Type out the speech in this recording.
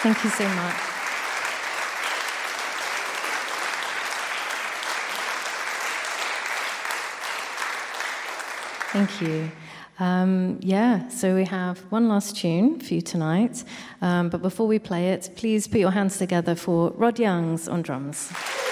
Thank you so much. Thank you. So we have one last tune for you tonight. But before we play it, please put your hands together for Rod Youngs on drums.